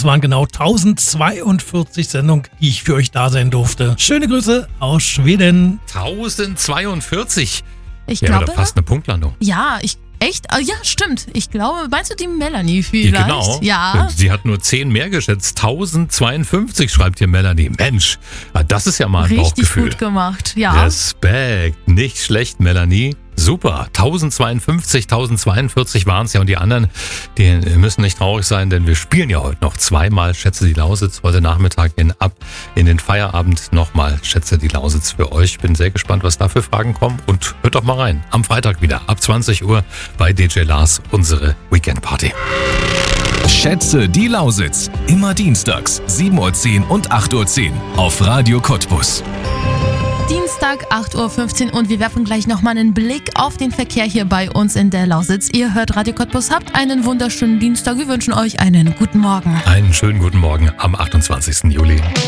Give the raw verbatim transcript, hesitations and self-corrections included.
waren genau tausendzweiundvierzig Sendungen, die ich für euch da sein durfte. Schöne Grüße aus Schweden. tausendzweiundvierzig? Ich Ja, glaube, aber fast eine Punktlandung. ja, ich echt, ah, ja, stimmt. Ich glaube, meinst du die Melanie Ja, vielleicht? genau. Ja. Sie hat nur zehn mehr geschätzt. tausendzweiundfünfzig schreibt hier Melanie. Mensch, das ist ja mal ein Richtig Bauchgefühl. gut gemacht, ja. Respekt. Nicht schlecht, Melanie. Super. tausendzweiundfünfzig, tausendzweiundvierzig waren es ja. Und die anderen, die müssen nicht traurig sein, denn wir spielen ja heute noch zweimal Schätze die Lausitz. Heute Nachmittag in, ab in den Feierabend nochmal Schätze die Lausitz für euch. Bin sehr gespannt, was da für Fragen kommen. Und hört doch mal rein. Am Freitag wieder ab zwanzig Uhr bei D J Lars, unsere Weekend Party. Schätze die Lausitz. Immer dienstags, sieben Uhr zehn und acht Uhr zehn auf Radio Cottbus. Dienstag, acht Uhr fünfzehn und wir werfen gleich nochmal einen Blick auf den Verkehr hier bei uns in der Lausitz. Ihr hört Radio Cottbus, habt einen wunderschönen Dienstag. Wir wünschen euch einen guten Morgen. Einen schönen guten Morgen am achtundzwanzigsten Juli.